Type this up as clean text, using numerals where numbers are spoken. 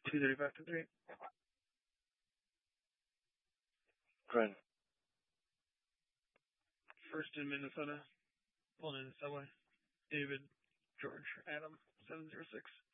235 to 3. Grand. First in Minnesota. Pulling in the subway. David, George, Adam, 706.